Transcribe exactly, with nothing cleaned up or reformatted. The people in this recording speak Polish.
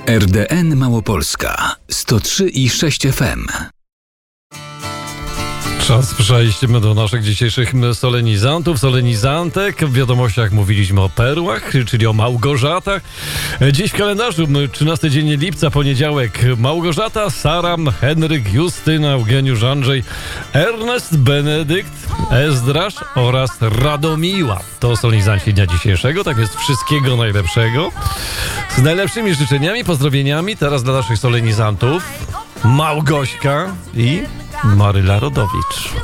R D N Małopolska sto trzy i sześć F M. Czas przejściemy do naszych dzisiejszych solenizantów, solenizantek. W wiadomościach mówiliśmy o perłach, czyli o Małgorzatach. Dziś w kalendarzu trzynasty dzień lipca, poniedziałek. Małgorzata, Sara, Henryk, Justyna, Eugeniusz, Andrzej, Ernest, Benedykt, Ezdrasz oraz Radomiła. To solenizanci dnia dzisiejszego, tak więc wszystkiego najlepszego. Z najlepszymi życzeniami, pozdrowieniami teraz dla naszych solenizantów Małgośka i Maryla Rodowicz.